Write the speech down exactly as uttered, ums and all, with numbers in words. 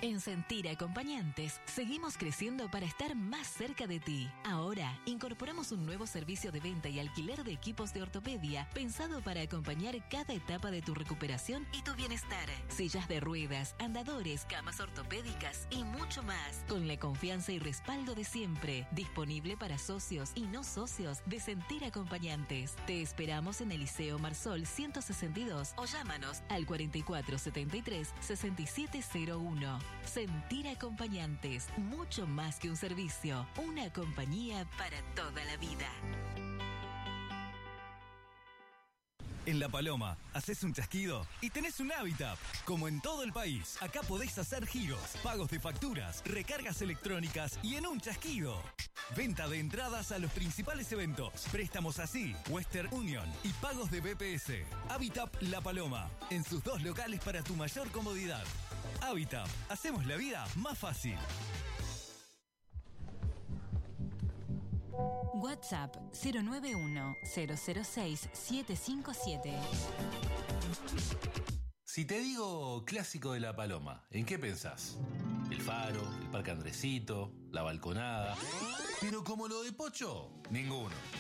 En Sentir Acompañantes, seguimos creciendo para estar más cerca de ti. Ahora, incorporamos un nuevo servicio de venta y alquiler de equipos de ortopedia pensado para acompañar cada etapa de tu recuperación y tu bienestar. Sillas de ruedas, andadores, camas ortopédicas y mucho más. Con la confianza y respaldo de siempre. Disponible para socios y no socios de Sentir Acompañantes. Te esperamos en el Liceo Marsol ciento sesenta y dos o llámanos al cuarenta y cuatro setenta y tres sesenta y siete cero uno. Sentir Acompañantes, mucho más que un servicio, una compañía para toda la vida. En La Paloma, haces un chasquido y tenés un Habitat. Como en todo el país, acá podés hacer giros, pagos de facturas, recargas electrónicas y en un chasquido. Venta de entradas a los principales eventos, préstamos así, Western Union y pagos de B P S. Habitat La Paloma, en sus dos locales para tu mayor comodidad. Habitat, hacemos la vida más fácil. WhatsApp cero nueve uno cero cero seis siete cinco siete. Si te digo clásico de La Paloma, ¿en qué pensás? El faro, el Parque Andresito, la balconada. Pero como lo de Pocho, ninguno.